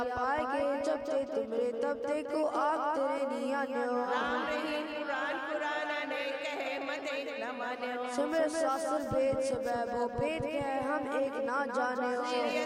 पाएंगे जब ते तुमरे तब ते को आग तेरे निया राम रहीम कुरान कुराना ने कहे मते न मान्यो सिमर शास्त्र भेद सब वो भेद के हम एक ना जाने